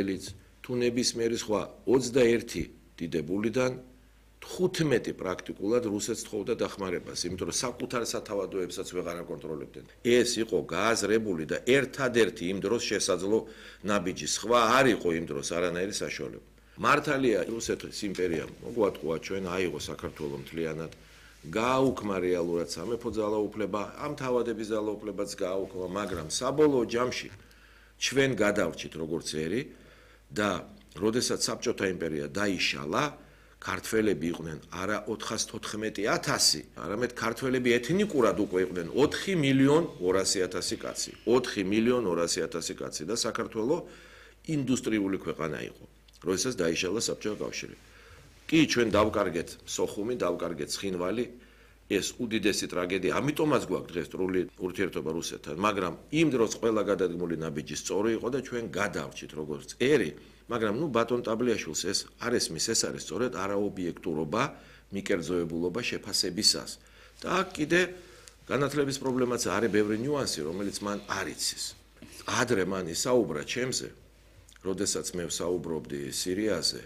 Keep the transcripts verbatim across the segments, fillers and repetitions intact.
რომელიც თუ ნებისმიერი სხვა ოცდაერთი დიდებულიდან თხუთმეტი პრაქტიკულად რუსეთს თხოვდა დახმარებას, იმიტომ რომ საკუთარ სათავადოებსაც ვეღარ აკონტროლებდნენ. ეს იყო გააზრებული და ერთადერთი იმ დროს შესაძლო ნაბიჯი. სხვა არ იყო იმ დროს არანაირი საშუალება. მართალია რუსეთის იმპერიამ მოგვატყუა ჩვენ აიღო საქართველოს მთლიანად, გააუქმა რეალურად სამეფო ძალაუფლება, ამ თავადების ძალაუფლებაც გააუქმა, მაგრამ საბოლოო ჯამში ჩვენ გადავრჩით როგორც ერი და როდესაც საბჭოთა იმპერია დაიშალა, ქართველები იყვნენ არა ოთხას თოთხმეტი ათასი, არამედ ქართველები ეთნიკურად უკვე იყვნენ ოთხი მილიონი ორასი ათასი კაცი. ოთხი მილიონი ორასი ათასი კაცი და საქართველოს ინდუსტრიული ქვეყანა იყო, როდესაც დაიშალა საბჭოთა კავშირი. კი, ჩვენ დავკარგეთ სოხუმი, დავკარგეთ ცხინვალი, ეს უდიდესი ტრაგედია. ამიტომაც გვაქვს დღეს სრული ურთიერთობა რუსეთთან, მაგრამ იმ დროს ყველა გადადგმული ნაბიჯი სწორი იყო და ჩვენ გადავრჩით როგორც ერი. მაგრამ ნუ ბატონ ტაბლიაშვილს ეს არ ესმის, ეს არის სწორედ არაობიექტურობა, მიკერძოებულობა შეფასებისას. და აქ კიდე განათლების პრობლემაც არის ბევრი ნიუანსი, რომელიც მან არ იცის. ადრე მან ისაუბრა ჩემზე, როდესაც მე ვსაუბრობდი სირიაზე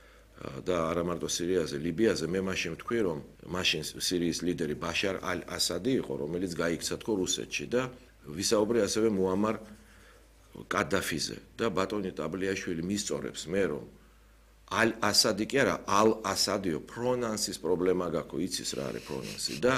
და არა მარტო სირიაზე, ლიბიაზე, მე მაშინ ვთქვი, რომ მაშინ სირიის ლიდერი ბაშარ ალ-ასადი იყო, რომელიც გაიქცა თქო რუსეთში და ვისაუბრე ასევე მუამარ კადაფიზე და ბატონი ტაბლიაშვილი მისწორებს მე რომ ალ-ასადი კი არა, ალ-ასადიო პრონანსის პრობლემა გაქვს, იცის რა არის პრონანსი და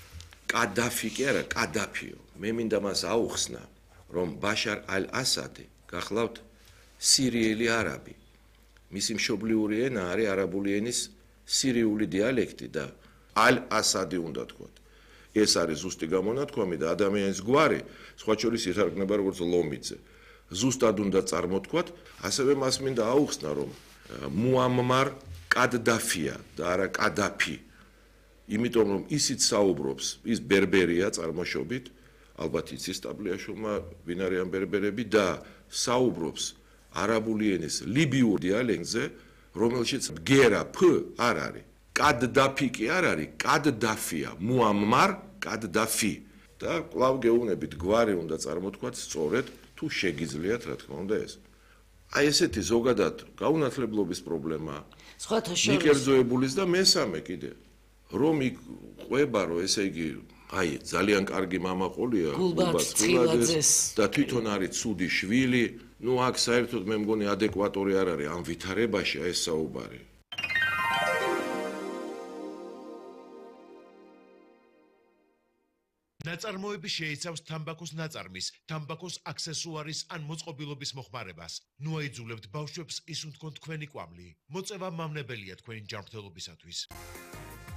კადაფი კი არა, კადაფიო. მე მინდა მას აუხსნა, რომ ბაშარ ალ-ასადი გახლავთ სირიელი არაბი. მისი მშობლიური ენა არის არაბული ენის სირიული დიალექტი და ალ-ასადი უნდა თქვათ. ეს არის ზუსტი გამონათქვამი და ადამიანის გვარი, სხვა შორის ითარგმნება როგორც ლომიძე. ზუსტად უნდა წარმოთქვათ, ასევე მას მინდა აუხსნა, რომ მუამმარ კადდაფია და არა კადაფი. იმიტომ რომ ისიც საუბრობს, ის ბერბერია წარმოშობით, ალბათ იცის ტაბლიაშვილმა ვინ არიან ბერბერები და საუბრობს არაბული ენის ლიბიურ დიალექტზე, რომელშიც გერა ფ არ არის. კადდაფი კი არ არის, კადდაფია, მუამმარ კადდაფი. და კვლავ გეუბნებით, გვარი უნდა წარმოთქვათ სწორედ, თუ შეგიძლიათ, რა თქმა უნდა ეს. აი ესეთი ზოგადად გაუნათლებლობის პრობლემა, მიკერძოებულის და მესამე კიდე, რომ იქ ყვება, რომ ესე იგი, აი ძალიან კარგი მამაყოლია, გულბაც ხილაძეს და თვითონ არის ცუდი შვილი, ნუ აქ საერთოდ მე მგონი ადეკვატორი არ არის ამ ვითარებაში ეს საუბარი. ნაწარმოები შეიცავს თამბაქოს ნაწარმის, თამბაქოს აქსესუარის ან მოწყობილობის მოხმარებას. ნუ აიძულებთ ბავშვებს ისუნთქონ თქვენი კვამლი. მოწევა მავნებელია თქვენი ჯანმრთელობისათვის.